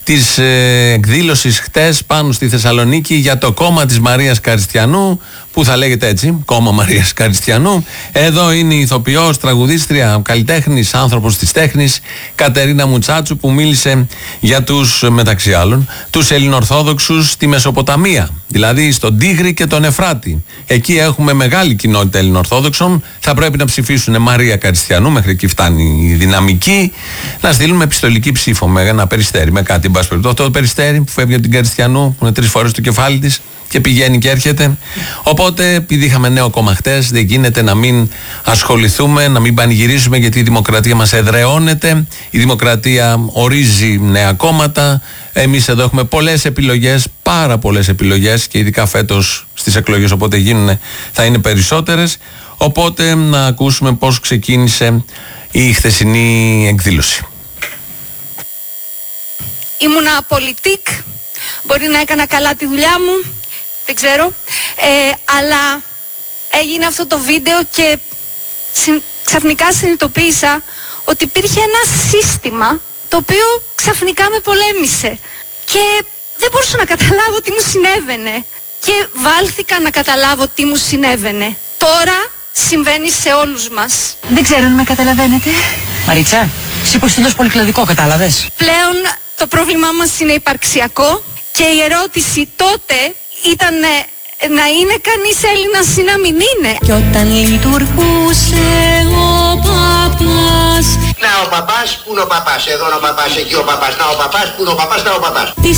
της εκδήλωσης χτες πάνω στη Θεσσαλονίκη για το κόμμα της Μαρίας Καριστιανού, που θα λέγεται έτσι, κόμμα Μαρίας Καριστιανού. Εδώ είναι η ηθοποιός, τραγουδίστρια, καλλιτέχνης, άνθρωπος της τέχνης, Κατερίνα Μουτσάτσου, που μίλησε για τους, μεταξύ άλλων, τους Ελληνοορθόδοξους στη Μεσοποταμία, δηλαδή στον Τίγρη και τον Εφράτη. Εκεί έχουμε μεγάλη κοινότητα Ελληνοορθόδοξων. Θα πρέπει να ψηφίσουν Μαρία Καριστιανού, μέχρι εκεί φτάνει η δυναμική, να στείλουν επιστολική ψήφο με ένα περιστέρι, με κάτι. Αυτό το περιστέρι που φεύγει από την Καριστιανού, που είναι 3 φορές το κεφάλι της και πηγαίνει και έρχεται. Οπότε, επειδή είχαμε νέο κόμμα χτες, δεν γίνεται να μην ασχοληθούμε, να μην πανηγυρίσουμε, γιατί η δημοκρατία μας εδραιώνεται. Η δημοκρατία ορίζει νέα κόμματα. Εμείς εδώ έχουμε πολλές επιλογές, πάρα πολλές επιλογές, και ειδικά φέτος στις εκλογές, οπότε γίνουν, θα είναι περισσότερες. Οπότε, να ακούσουμε πώς ξεκίνησε η χθεσινή εκδήλωση. Ήμουνα πολιτικ, μπορεί να έκανα καλά τη δουλειά μου, δεν ξέρω, αλλά έγινε αυτό το βίντεο και ξαφνικά συνειδητοποίησα ότι υπήρχε ένα σύστημα το οποίο ξαφνικά με πολέμησε και δεν μπορούσα να καταλάβω τι μου συνέβαινε και βάλθηκα να καταλάβω τι μου συνέβαινε. Τώρα συμβαίνει σε όλους μας. Δεν ξέρω αν με καταλαβαίνετε. Μαρίτσα, εσύ πως είναι τόσο πολυκλαδικό, κατάλαβες? Πλέον το πρόβλημά μας είναι υπαρξιακό και η ερώτηση τότε ήταν να είναι κανείς Έλληνας ή να μην είναι. Κι όταν λειτουργούσε ο παπάς. Να ο παπάς, πού είναι ο παπάς, εδώ είναι ο παπάς, εκεί ο παπάς, να ο παπάς, πού είναι ο παπάς, να ο παπάς. Της